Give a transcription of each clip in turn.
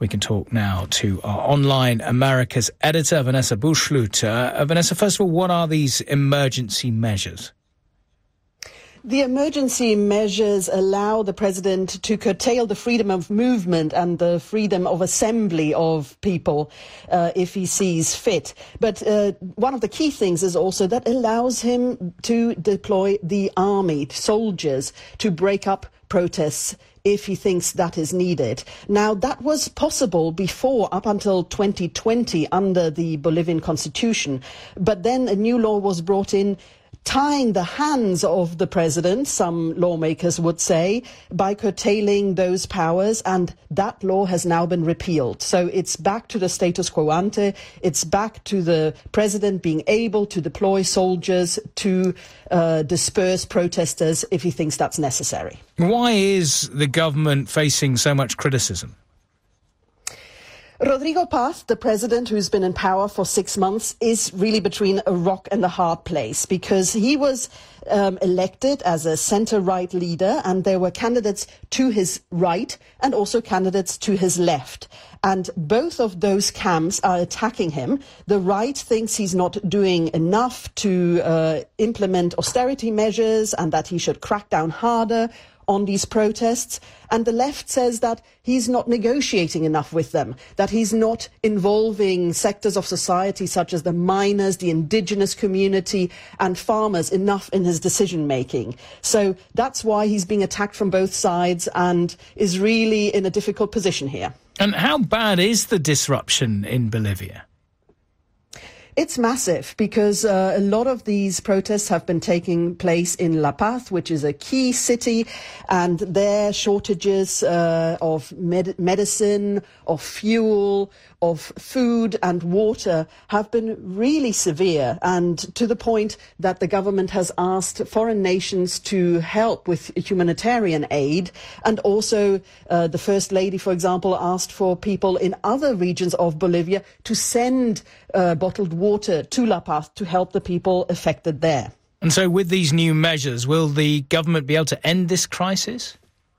We can talk now to our Online America's editor, Vanessa Buschluter. Vanessa, first of all, what are these emergency measures? The emergency measures allow the president to curtail the freedom of movement and the freedom of assembly of people if he sees fit. But one of the key things is also that allows him to deploy the army, soldiers, to break up protests if he thinks that is needed. Now, that was possible before, up until 2020, under the Bolivian constitution. But then a new law was brought in tying the hands of the president, some lawmakers would say, by curtailing those powers, and that law has now been repealed. So it's back to the status quo ante. It's back to the president being able to deploy soldiers to disperse protesters if he thinks that's necessary. Why is the government facing so much criticism? Rodrigo Paz, the president who's been in power for 6 months, is really between a rock and a hard place because he was elected as a centre-right leader and there were candidates to his right and also candidates to his left. And both of those camps are attacking him. The right thinks he's not doing enough to implement austerity measures and that he should crack down harder on these protests, and the left says that he's not negotiating enough with them, that he's not involving sectors of society such as the miners, the indigenous community and farmers enough in his decision making. So that's why he's being attacked from both sides and is really in a difficult position here. And how bad is the disruption in Bolivia? It's massive because a lot of these protests have been taking place in La Paz, which is a key city, and their shortages of medicine, of fuel, of food and water have been really severe, and to the point that the government has asked foreign nations to help with humanitarian aid. And also the First Lady, for example, asked for people in other regions of Bolivia to send bottled water to La Paz to help the people affected there. And so with these new measures, will the government be able to end this crisis?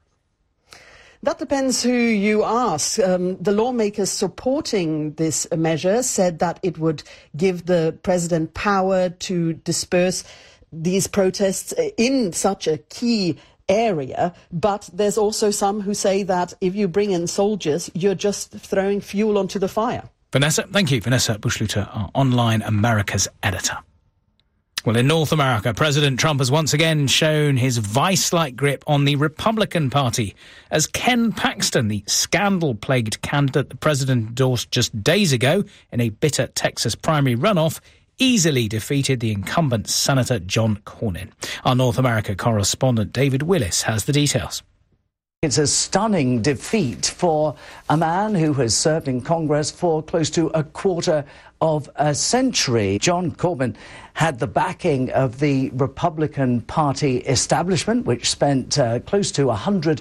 That depends who you ask. The lawmakers supporting this measure said that it would give the president power to disperse these protests in such a key area. But there's also some who say that if you bring in soldiers, you're just throwing fuel onto the fire. Vanessa, thank you. Vanessa Buschluter, our Online America's editor. Well, in North America, President Trump has once again shown his vice-like grip on the Republican Party as Ken Paxton, the scandal-plagued candidate the president endorsed just days ago in a bitter Texas primary runoff, easily defeated the incumbent Senator John Cornyn. Our North America correspondent David Willis has the details. It's a stunning defeat for a man who has served in Congress for close to a quarter of a century. John Cornyn had the backing of the Republican Party establishment, which spent close to $100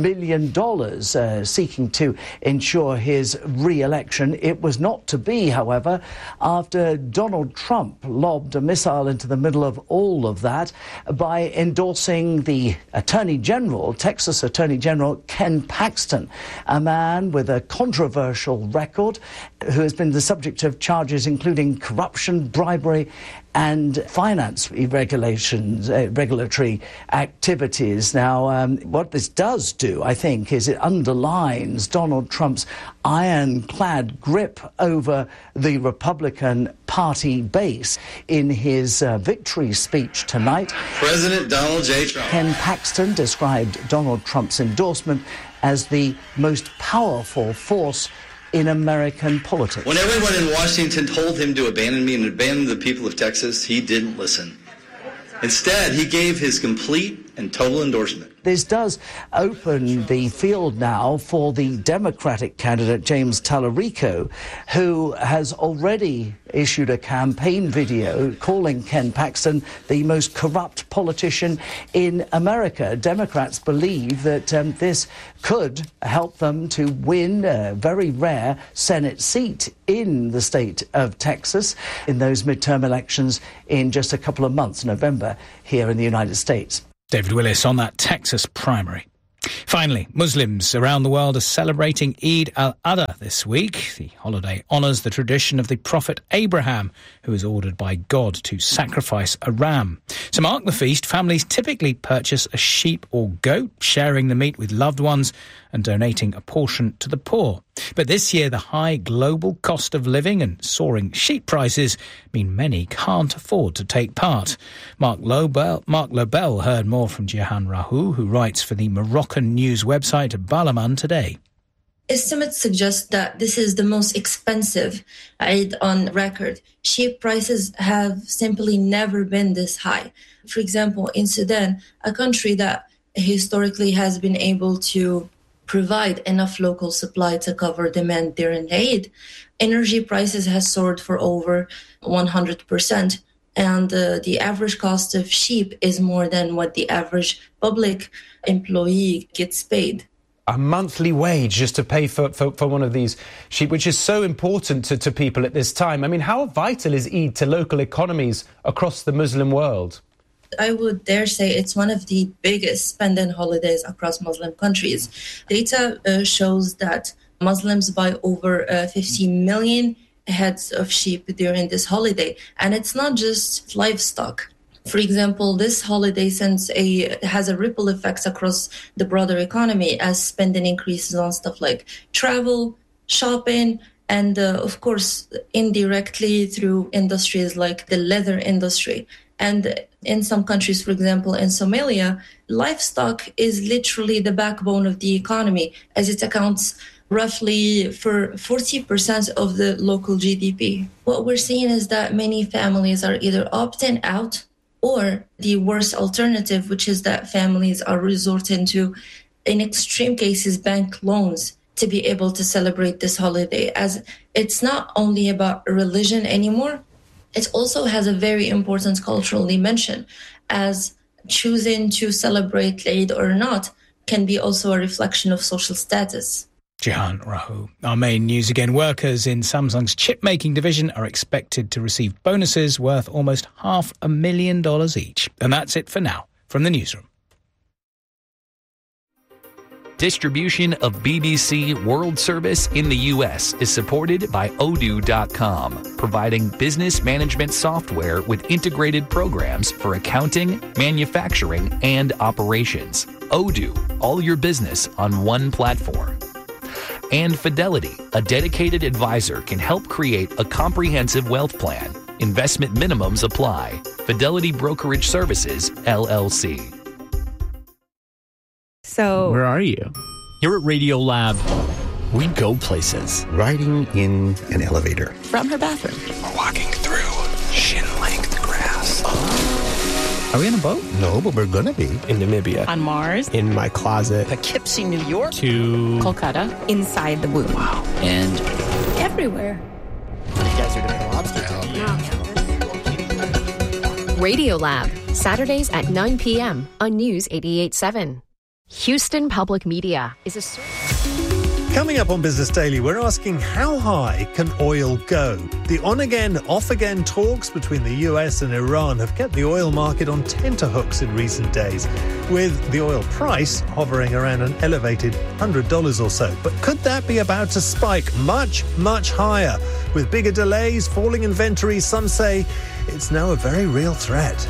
million seeking to ensure his re-election. It was not to be, however, after Donald Trump lobbed a missile into the middle of all of that by endorsing the Attorney General, Texas Attorney General Ken Paxton, a man with a controversial record who has been the subject of charges including corruption, bribery and finance irregulations, regulatory activities. Now, what this does do, I think, is it underlines Donald Trump's ironclad grip over the Republican Party base. In his victory speech tonight, President Donald J. Trump. Ken Paxton described Donald Trump's endorsement as the most powerful force in American politics. When everyone in Washington told him to abandon me and abandon the people of Texas, he didn't listen. Instead, he gave his complete and total endorsement. This does open the field now for the Democratic candidate, James Tallarico, who has already issued a campaign video calling Ken Paxton the most corrupt politician in America. Democrats believe that this could help them to win a very rare Senate seat in the state of Texas in those midterm elections in just a couple of months, November, here in the United States. David Willis on that Texas primary. Finally, Muslims around the world are celebrating Eid al-Adha this week. The holiday honours the tradition of the Prophet Abraham, who was ordered by God to sacrifice a ram. To mark the feast, families typically purchase a sheep or goat, sharing the meat with loved ones and donating a portion to the poor. But this year, the high global cost of living and soaring sheep prices mean many can't afford to take part. Mark Lobel heard more from Jihan Rahou, who writes for the Moroccan news website Balaman Today. Estimates suggest that this is the most expensive Eid on record. Sheep prices have simply never been this high. For example, in Sudan, a country that historically has been able to provide enough local supply to cover demand during Eid, energy prices has soared for over 100%. And the average cost of sheep is more than what the average public employee gets paid. A monthly wage just to pay for one of these sheep, which is so important to people at this time. I mean, how vital is Eid to local economies across the Muslim world? I would dare say it's one of the biggest spending holidays across Muslim countries. Data shows that Muslims buy over 50 million heads of sheep during this holiday. And it's not just livestock. For example, this holiday has a ripple effects across the broader economy as spending increases on stuff like travel, shopping, and of course, indirectly through industries like the leather industry. And in some countries, for example, in Somalia, livestock is literally the backbone of the economy, as it accounts roughly for 40% of the local GDP. What we're seeing is that many families are either opting out, or the worst alternative, which is that families are resorting to, in extreme cases, bank loans to be able to celebrate this holiday, as it's not only about religion anymore. It also has a very important cultural dimension, as choosing to celebrate Eid or not can be also a reflection of social status. Jihan Rahou. Our main news again. Workers in Samsung's chip-making division are expected to receive bonuses worth almost $500,000 each. And that's it for now from the newsroom. Distribution of BBC World Service in the U.S. is supported by Odoo.com, providing business management software with integrated programs for accounting, manufacturing, and operations. Odoo, all your business on one platform. And Fidelity, a dedicated advisor, can help create a comprehensive wealth plan. Investment minimums apply. Fidelity Brokerage Services, LLC. So, where are you? Here at Radiolab, we go places. Riding in an elevator. From her bathroom. We're walking through shin-length grass. Are we on a boat? No, but we're gonna be. In Namibia. On Mars. In my closet. Poughkeepsie, New York. To Kolkata. Inside the womb. Wow. And everywhere. You guys are doing lobster. Radiolab, Saturdays at 9 p.m. on News 88.7. Houston Public Media is a... Coming up on Business Daily, we're asking how high can oil go? The on-again, off-again talks between the US and Iran have kept the oil market on tenterhooks in recent days, with the oil price hovering around an elevated $100 or so. But could that be about to spike much, much higher? With bigger delays, falling inventories, some say it's now a very real threat.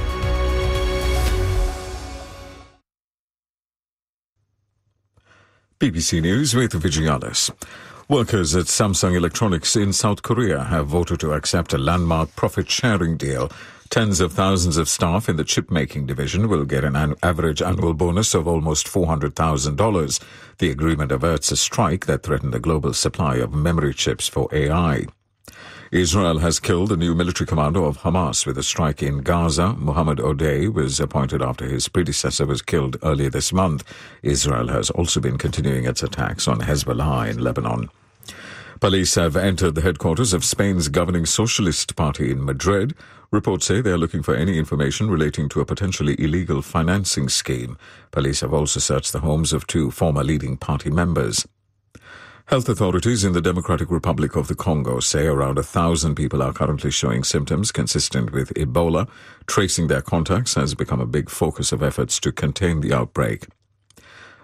BBC News with Vigialis. Workers at Samsung Electronics in South Korea have voted to accept a landmark profit-sharing deal. Tens of thousands of staff in the chip-making division will get an average annual bonus of almost $400,000. The agreement averts a strike that threatened the global supply of memory chips for AI. Israel has killed the new military commander of Hamas with a strike in Gaza. Mohammed Odeh was appointed after his predecessor was killed earlier this month. Israel has also been continuing its attacks on Hezbollah in Lebanon. Police have entered the headquarters of Spain's governing Socialist Party in Madrid. Reports say they are looking for any information relating to a potentially illegal financing scheme. Police have also searched the homes of two former leading party members. Health authorities in the Democratic Republic of the Congo say around 1,000 people are currently showing symptoms consistent with Ebola. Tracing their contacts has become a big focus of efforts to contain the outbreak.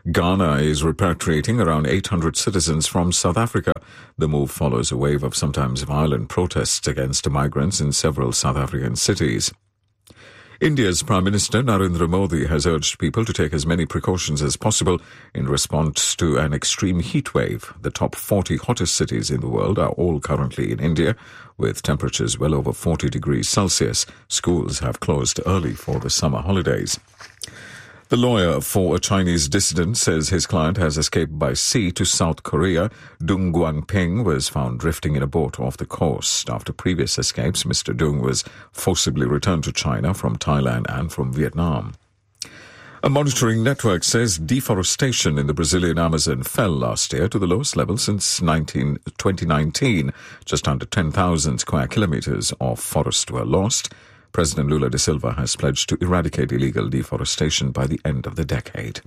Ghana is repatriating around 800 citizens from South Africa. The move follows a wave of sometimes violent protests against migrants in several South African cities. India's Prime Minister Narendra Modi has urged people to take as many precautions as possible in response to an extreme heat wave. The top 40 hottest cities in the world are all currently in India, with temperatures well over 40 degrees Celsius. Schools have closed early for the summer holidays. The lawyer for a Chinese dissident says his client has escaped by sea to South Korea. Dung Guangping was found drifting in a boat off the coast. After previous escapes, Mr. Dung was forcibly returned to China from Thailand and from Vietnam. A monitoring network says deforestation in the Brazilian Amazon fell last year to the lowest level since 2019. Just under 10,000 square kilometers of forest were lost. President Lula da Silva has pledged to eradicate illegal deforestation by the end of the decade.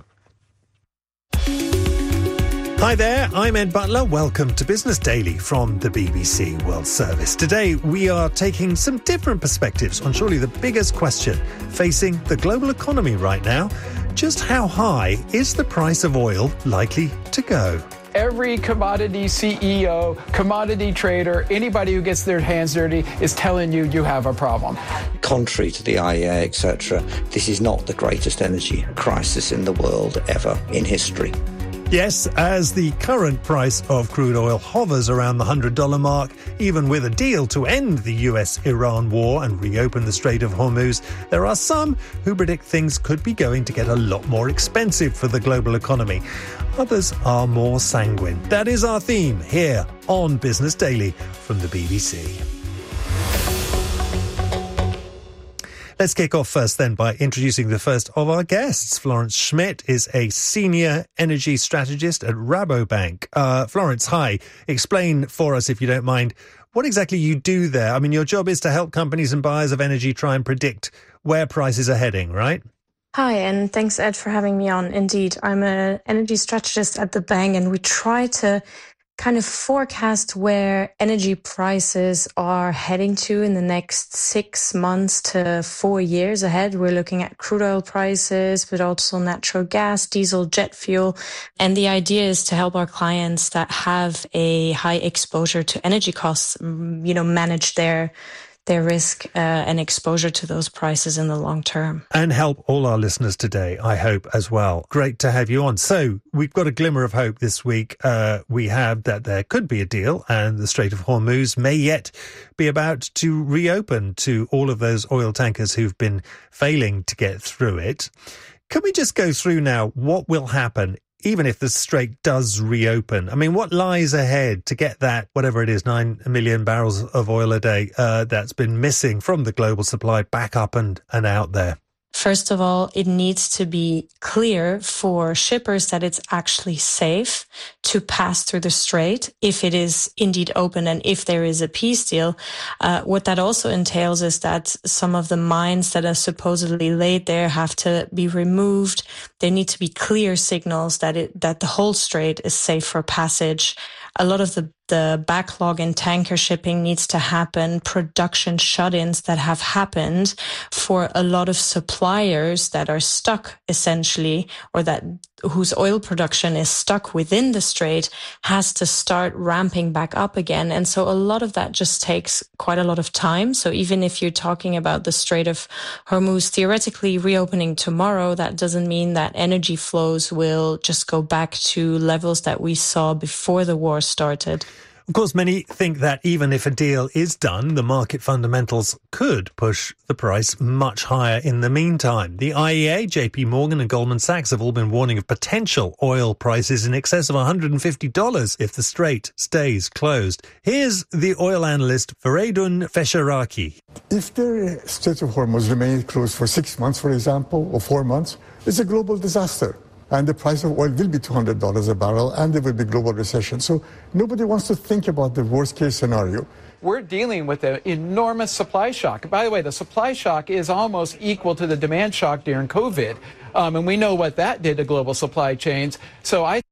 Hi there, I'm Ed Butler. Welcome to Business Daily from the BBC World Service. Today we are taking some different perspectives on surely the biggest question facing the global economy right now. Just how high is the price of oil likely to go? Every commodity CEO, commodity trader, anybody who gets their hands dirty is telling you you have a problem. Contrary to the IEA, etc., this is not the greatest energy crisis in the world ever in history. Yes, as the current price of crude oil hovers around the $100 mark, even with a deal to end the US-Iran war and reopen the Strait of Hormuz, there are some who predict things could be going to get a lot more expensive for the global economy. Others are more sanguine. That is our theme here on Business Daily from the BBC. Let's kick off first then by introducing the first of our guests. Florence Schmidt is a senior energy strategist at Rabobank. Florence, hi. Explain for us, if you don't mind, what exactly you do there. I mean, your job is to help companies and buyers of energy try and predict where prices are heading, right? Hi, and thanks, Ed, for having me on. Indeed, I'm an energy strategist at the bank, and we try to kind of forecast where energy prices are heading to in the next 6 months to 4 years ahead. We're looking at crude oil prices, but also natural gas, diesel, jet fuel. And the idea is to help our clients that have a high exposure to energy costs, manage their risk and exposure to those prices in the long term. And help all our listeners today, I hope, as well. Great to have you on. So we've got a glimmer of hope this week. We have that there could be a deal and the Strait of Hormuz may yet be about to reopen to all of those oil tankers who've been failing to get through it. Can we just go through now what will happen even if the Strait does reopen? I mean, what lies ahead to get that, whatever it is, 9 million barrels of oil a day that's been missing from the global supply back up and out there? First of all, it needs to be clear for shippers that it's actually safe to pass through the strait if it is indeed open and if there is a peace deal. What that also entails is that some of the mines that are supposedly laid there have to be removed. There need to be clear signals that the whole strait is safe for passage. A lot of the backlog in tanker shipping needs to happen. Production shut-ins that have happened for a lot of suppliers that are stuck essentially, or that whose oil production is stuck within the strait, has to start ramping back up again. And so a lot of that just takes quite a lot of time. So even if you're talking about the Strait of Hormuz theoretically reopening tomorrow, that doesn't mean that energy flows will just go back to levels that we saw before the war started. Of course, many think that even if a deal is done, the market fundamentals could push the price much higher in the meantime. The IEA, JP Morgan and Goldman Sachs have all been warning of potential oil prices in excess of $150 if the strait stays closed. Here's the oil analyst Feridun Fesharaki. If the Strait of Hormuz remains closed for 6 months, for example, or 4 months, it's a global disaster. And the price of oil will be $200 a barrel, and there will be global recession. So nobody wants to think about the worst-case scenario. We're dealing with an enormous supply shock. By the way, the supply shock is almost equal to the demand shock during COVID. And we know what that did to global supply chains. So I